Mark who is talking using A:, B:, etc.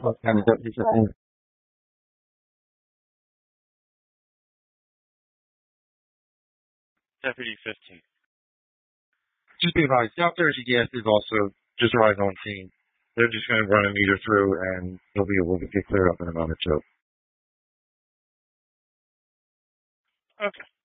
A: What kind of deputy setting?
B: Deputy 15.
A: Just be advised, South Jersey Gas is also just arrived on scene. They're just going to run a meter through, and they'll be able to get cleared up in a moment, too.
B: Okay.